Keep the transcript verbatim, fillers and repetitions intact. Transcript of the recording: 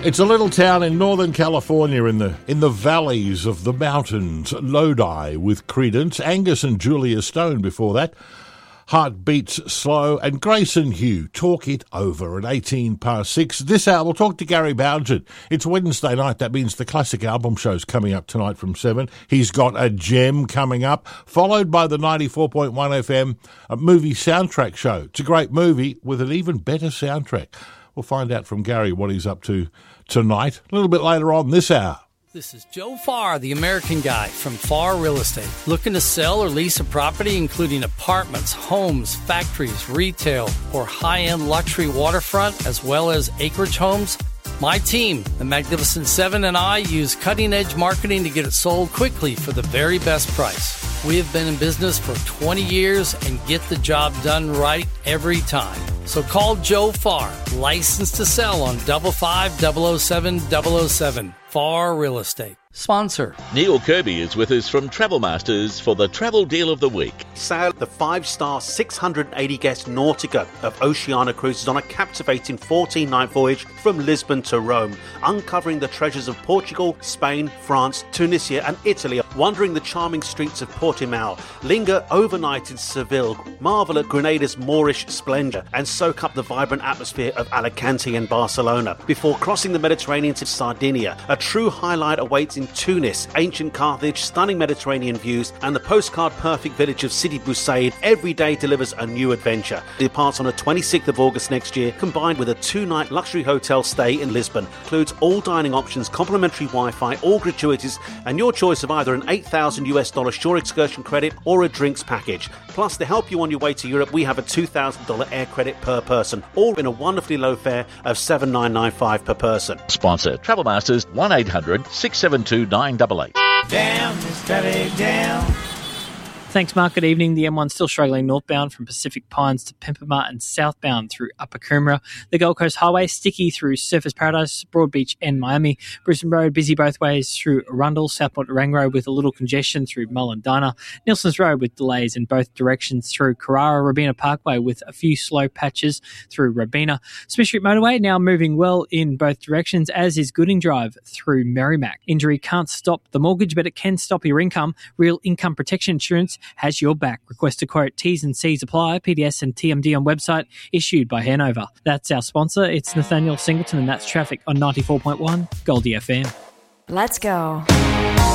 It's a little town in Northern California in the in the valleys of the mountains. Lodi with Creedence, Angus and Julia Stone before that. Heart Beats Slow, and Grace and Hugh, Talk It Over at eighteen past six. This hour we'll talk to Gary Bouget. It's Wednesday night, that means the classic album show's coming up tonight from seven. He's got a gem coming up, followed by the ninety-four point one F M a movie soundtrack show. It's a great movie with an even better soundtrack. We'll find out from Gary what he's up to tonight, a little bit later on this hour. This is Joe Farr, the American Guy from Farr Real Estate. Looking to sell or lease a property, including apartments, homes, factories, retail, or high-end luxury waterfront, as well as acreage homes? My team, the Magnificent Seven, and I use cutting-edge marketing to get it sold quickly for the very best price. We have been in business for twenty years and get the job done right every time. So call Joe Farr, licensed to sell on five five zero zero seven zero zero seven. Farr Real Estate. Sponsor. Neil Kirby is with us from Travel Masters for the travel deal of the week. Sail the five-star six hundred eighty guest Nautica of Oceania Cruises on a captivating fourteen-night voyage from Lisbon to Rome, uncovering the treasures of Portugal, Spain, France, Tunisia and Italy, wandering the charming streets of Portimao, linger overnight in Seville, marvel at Grenada's Moorish splendour and soak up the vibrant atmosphere of Alicante and Barcelona before crossing the Mediterranean to Sardinia. A true highlight awaits in Tunis, ancient Carthage, stunning Mediterranean views and the postcard-perfect village of Sidi Bouzid. Every day delivers a new adventure. It departs on the twenty-sixth of August next year, combined with a two-night luxury hotel stay in Lisbon. Includes all dining options, complimentary Wi-Fi, all gratuities and your choice of either an eight thousand US dollar shore excursion credit or a drinks package. Plus, to help you on your way to Europe, we have a two thousand dollars air credit per person, all in a wonderfully low fare of seven thousand nine hundred ninety-five dollars per person. Sponsor Travel Masters, one eight hundred six seven two nine eight eight. Down, Australia, down. Thanks, Mark. Good evening. The M one still struggling northbound from Pacific Pines to Pimpama and southbound through Upper Coomera. The Gold Coast Highway sticky through Surfers Paradise, Broadbeach and Miami. Brisbane Road busy both ways through Arundel, Southport to Rang Road with a little congestion through Mullendana. Nelson's Road with delays in both directions through Carrara. Robina Parkway with a few slow patches through Robina. Smith Street Motorway now moving well in both directions, as is Gooding Drive through Merrimack. Injury can't stop the mortgage, but it can stop your income. Real Income Protection Insurance has your back. Request a quote. T's and C's apply. P D S and T M D on website, issued by Hanover. That's our sponsor. It's Nathaniel Singleton, and that's traffic on ninety-four point one Goldie F M. Let's go.